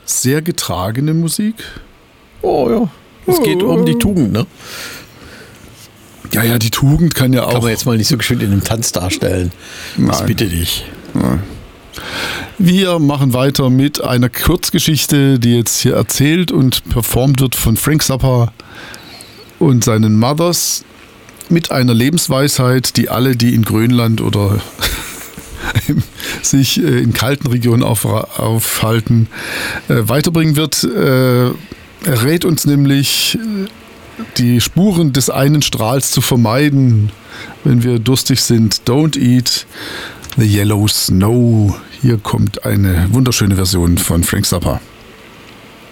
sehr getragene Musik. Oh ja. Es geht um die Tugend, ne? Ja, die Tugend kann ja auch... Kann man jetzt mal nicht so schön in einem Tanz darstellen. Das bitte dich. Nein. Wir machen weiter mit einer Kurzgeschichte, die jetzt hier erzählt und performt wird von Frank Zappa und seinen Mothers mit einer Lebensweisheit, die alle, die in Grönland oder sich in kalten Regionen aufhalten, weiterbringen wird. Er rät uns nämlich, die Spuren des einen Strahls zu vermeiden, wenn wir durstig sind. Don't eat the yellow snow. Hier kommt eine wunderschöne Version von Frank Zappa.